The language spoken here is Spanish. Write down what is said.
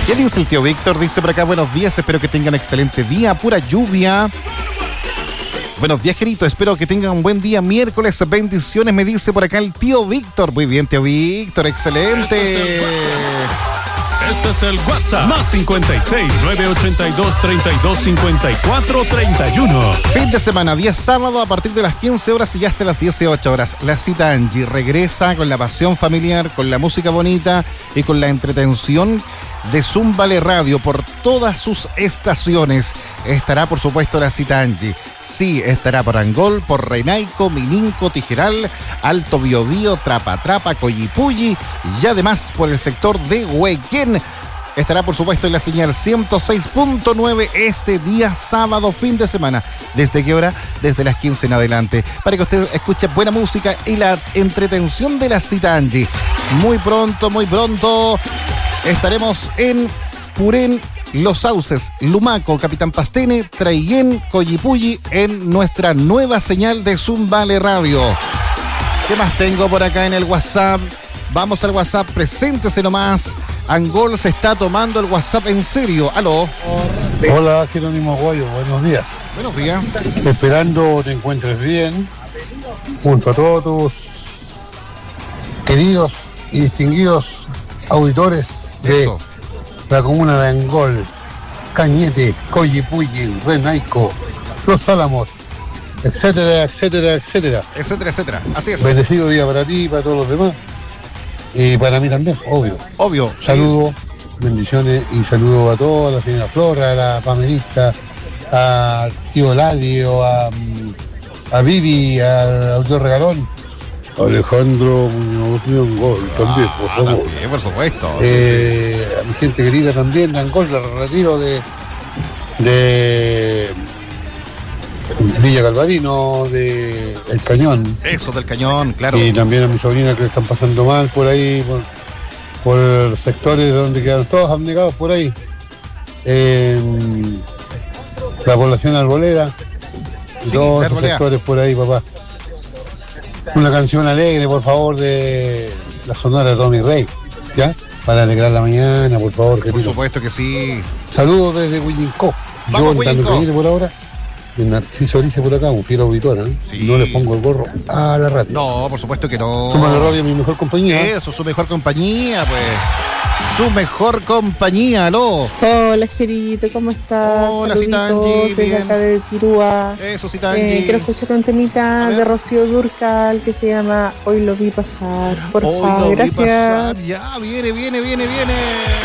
¿Qué dice el tío Víctor? Dice por acá, buenos días, espero que tengan un excelente día, pura lluvia. Buenos días, Gerito, espero que tengan un buen día, miércoles, bendiciones, me dice por acá el tío Víctor. Muy bien, tío Víctor, excelente. Este es el WhatsApp, más 56 982 32 54 31. Fin de semana, día sábado, a partir de las 15 horas y hasta las 18 horas. La cita Angie regresa con la pasión familiar, con la música bonita y con la entretención de Zúmbale Radio por todas sus estaciones. Estará, por supuesto, la cita Angie. Sí, estará por Angol, por Renaico, Mininco, Tijeral, Alto Biobío, Trapa, Coyipulli y además por el sector de Huequén. Estará, por supuesto, en la señal 106.9 este día sábado, fin de semana. ¿Desde qué hora? Desde las 15 en adelante. Para que usted escuche buena música y la entretención de la cita Angie. Muy pronto estaremos en Purén, Los Sauces, Lumaco, Capitán Pastene, Traiguén, Coyipulli en nuestra nueva señal de Zúmbale Radio. ¿Qué más tengo por acá en el WhatsApp? Vamos al WhatsApp, preséntese nomás. Angol se está tomando el WhatsApp en serio. Aló. Hola, Jerónimo Aguayo, buenos días. Buenos días. Esperando te encuentres bien, junto a todos tus queridos y distinguidos auditores de Eso. la comuna de Angol, Cañete, Coyipulli, Renaico, Los Álamos, etcétera. Etcétera. Así es. Bendecido día para ti y para todos los demás. Y para mí también, obvio. Saludos, bendiciones y saludos a todos, a la señora Flora, a la Pamelista, a tío Ladio, a Vivi, al autor Regalón, Alejandro Muñoz de Angol también, por favor. También, por supuesto. A mi gente querida también de Angol, del retiro de Villa Calvarino, de El Cañón. Eso, del Cañón, claro. Y también a mi sobrina que le están pasando mal por ahí, por sectores donde quedaron todos abnegados por ahí. La población arboleda, y todos los sectores por ahí, papá. Una canción alegre, por favor, de la Sonora de Tommy Rey, ¿ya? Para alegrar la mañana, por favor, querido. Por supuesto que sí. Saludos desde Huillincó. Vamos, Yo Huillincó. por ahora. Y Narciso dice por acá, un fiel auditor, ¿eh? Sí. No le pongo el gorro a la radio. No, por supuesto que no. Toma la radio, mi mejor compañía. Eso, su mejor compañía, pues. Su mejor compañía, aló. Hola, Gerito, ¿cómo estás? Hola, Saluditos Citangi, desde bien. acá de Tirúa. Eso, Citangi. Quiero escuchar un temita de Rocío Dúrcal que se llama Hoy lo vi pasar. Por favor, gracias. Ya, viene.